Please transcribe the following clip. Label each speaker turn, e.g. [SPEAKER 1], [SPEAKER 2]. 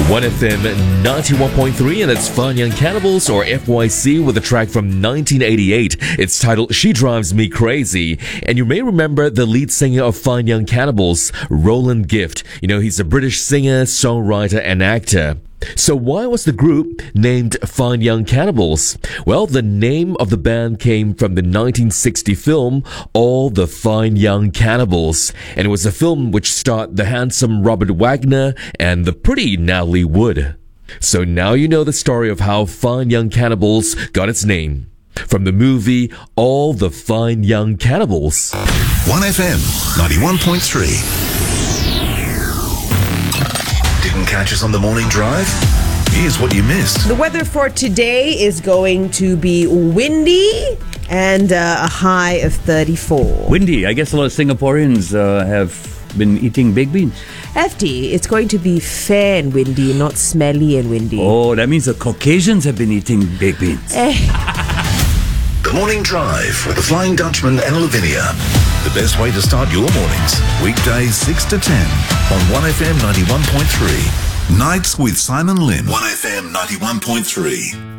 [SPEAKER 1] 1FM 91.3, and that's Fine Young Cannibals, or FYC, with a track from 1988. It's titled She Drives Me Crazy. And you may remember the lead singer of Fine Young Cannibals, Roland Gift. You know, he's a British singer, songwriter, and actor. So why was the group named Fine Young Cannibals? Well, the name of the band came from the 1960 film All the Fine Young Cannibals, and it was a film which starred the handsome Robert Wagner and the pretty Natalie Wood. So now you know the story of how Fine Young Cannibals got its name. From the movie All the Fine Young Cannibals.
[SPEAKER 2] 1FM 91.3. Didn't catch us on the morning drive? Here's what you missed.
[SPEAKER 3] The weather for today is going to be windy and a high of 34.
[SPEAKER 4] Windy. I guess a lot of Singaporeans have been eating baked beans.
[SPEAKER 3] FD, it's going to be fair and windy, not smelly and windy.
[SPEAKER 4] Oh, that means the Caucasians have been eating baked beans.
[SPEAKER 2] The Morning Drive with the Flying Dutchman and Lavinia. The best way to start your mornings. Weekdays 6 to 10 on 1FM 91.3. Nights with Simon Lim. 1FM 91.3.